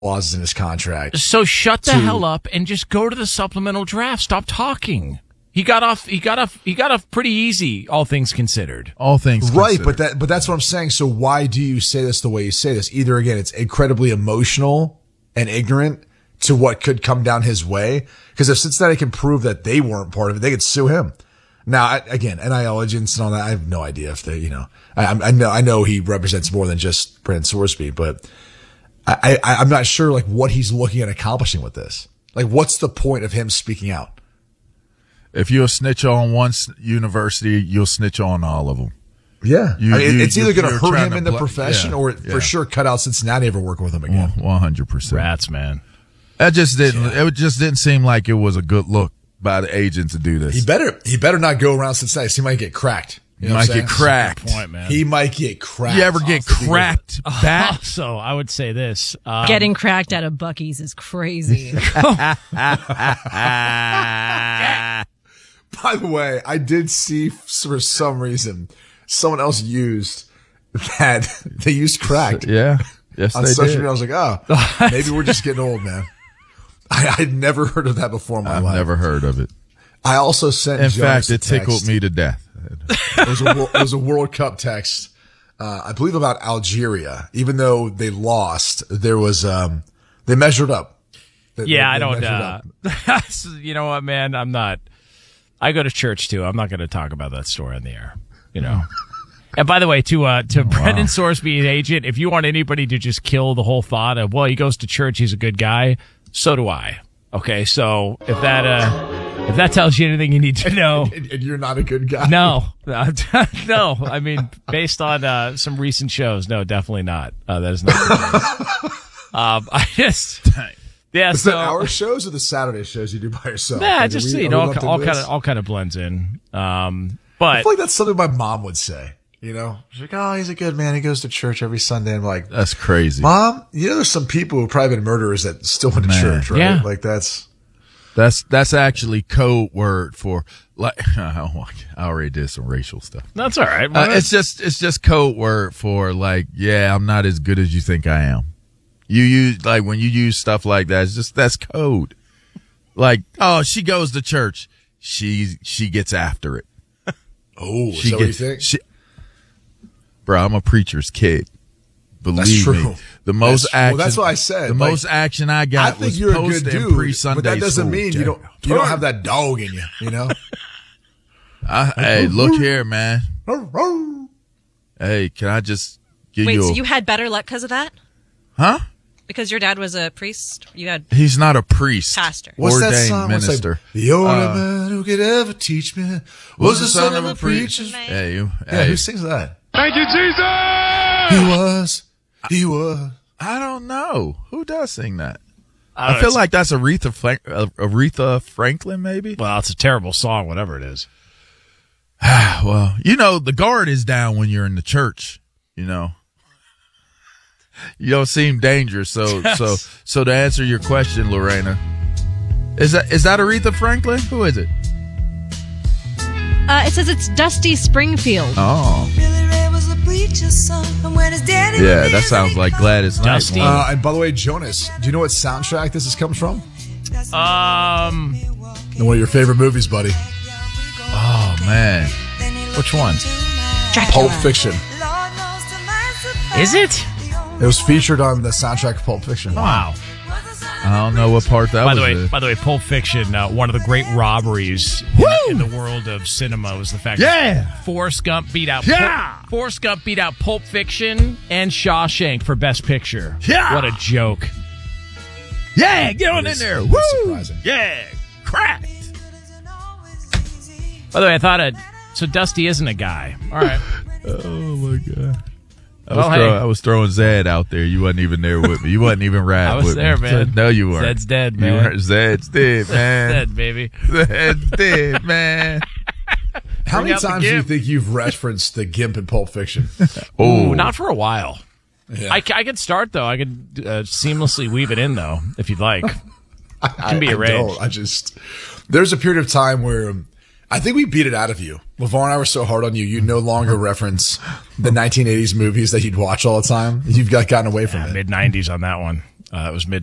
clauses in his contract. So shut the hell up and just go to the supplemental draft. Stop talking. He got off pretty easy, all things considered. All things right, considered. but that's what I'm saying. So why do you say this the way you say this? Either again, it's incredibly emotional and ignorant to what could come down his way. Because if Cincinnati can prove that they weren't part of it, they could sue him. Now, again, NIL agents and all that, I have no idea if they, I know he represents more than just Brandon Sorsby, but I'm not sure like what he's looking at accomplishing with this. Like, what's the point of him speaking out? If you'll snitch on one university, you'll snitch on all of them. Yeah. It's either going to hurt him in the profession or yeah. for sure cut out Cincinnati ever working with him again. 100%. Rats, man. It just didn't seem like it was a good look by the agent to do this. He better not go around Cincinnati. He might get cracked. He might get cracked. Good point, man. He might get cracked. You ever get cracked back? Also, I would say this. Getting cracked out of Buc-ee's is crazy. By the way, I did see for some reason someone else used that they used cracked. Yeah. Yes, on they social did. media. I was like, oh, maybe we're just getting old, man. I'd never heard of that before in my life. I've never heard of it. I also sent In Jonas fact, it tickled me to death. It was a World Cup text, I believe about Algeria. Even though they lost, there was, they measured up. I don't, you know what, man? I go to church too. I'm not going to talk about that story on the air, And by the way, to Brendan Sorsby, agent, if you want anybody to just kill the whole thought of, well, he goes to church, he's a good guy, so do I. Okay, so if that tells you anything you need to know, and you're not a good guy, no. I mean, based on some recent shows, no, definitely not. That is not the case. I just. Yeah, is that our shows or the Saturday shows you do by yourself? Yeah, just all kind of blends in. But I feel like that's something my mom would say. She's like, oh, he's a good man. He goes to church every Sunday. I'm like, that's crazy, Mom. There's some people who've probably been murderers that still went to church, right? Yeah. Like that's actually code word for like. I already did some racial stuff. That's all right. It's just code word for like, yeah, I'm not as good as you think I am. You use like when you use stuff like that, that's code. Like, oh, she goes to church. She gets after it. Oh, is that what you think? Bro, I'm a preacher's kid. Believe me. The most action. Well, that's what I said. The most action I got was you're post a good and dude, pre-Sunday but that doesn't school. mean you don't have that dog in you. Hey, look here, man. Hey, can I just give you? Wait, so you had better luck because of that? Huh? Because your dad was a priest? He's not a priest. Pastor. What's ordained that song? minister. Like, the only man who could ever teach me was the son of a preacher. Hey, who sings that? Thank you, Jesus! He was. I don't know. Who does sing that? I feel like that's Aretha Franklin, maybe? Well, it's a terrible song, whatever it is. Well, the guard is down when you're in the church, You don't seem dangerous. So to answer your question, Lorena, is that Aretha Franklin? Who is it? It says it's Dusty Springfield. Oh. Yeah, that sounds like Gladys Knight. Dusty. And by the way, Jonas, do you know what soundtrack this comes from? One of your favorite movies, buddy. Oh, man. Which one? Dracula. Pulp Fiction. Is it? It was featured on the soundtrack of Pulp Fiction. Wow. I don't know what part that was. By the way, Pulp Fiction, one of the great robberies in the world of cinema was the fact that Forrest Gump beat out Pulp Fiction and Shawshank for Best Picture. Yeah. What a joke. Yeah, get on in there. Woo! Surprising. Yeah, cracked. By the way, so Dusty isn't a guy. All right. Oh, my God. Well, I was throwing Zed out there. You wasn't even there with me. You wasn't even riding with me. I was there, man. No, you weren't. Zed's dead, You man. weren't. Zed's dead, man. Dead, baby. Zed's dead, man. How many out the times do you Gimp. think you've referenced the Gimp in Pulp Fiction? Ooh, not for a while. Yeah. I could start, though. I could seamlessly weave it in, though, if you'd like. Can be arranged. There's a period of time where I think we beat it out of you. LeVar and I were so hard on you, you no longer reference the 1980s movies that you'd watch all the time. You've gotten away from it. Mid-90s on that one. It was mid